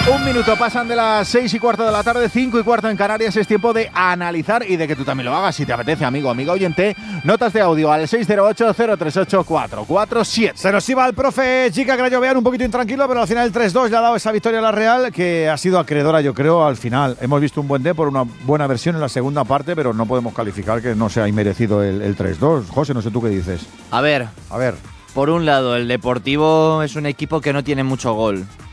Un minuto pasan de las 6:15 de la tarde, 5:15 en Canarias. Es tiempo de analizar y de que tú también lo hagas si te apetece, amigo, amiga oyente. Notas de audio al 608-038-447. Se nos iba el profe Chica Grayovean un poquito intranquilo, pero al final el 3-2 le ha dado esa victoria a la Real, que ha sido acreedora, yo creo, al final. Hemos visto un buen D por una buena versión en la segunda parte, pero no podemos calificar que no sea inmerecido el 3-2. José, no sé tú qué dices. A ver, A ver. por un lado, el Deportivo es un equipo que no tiene mucho gol.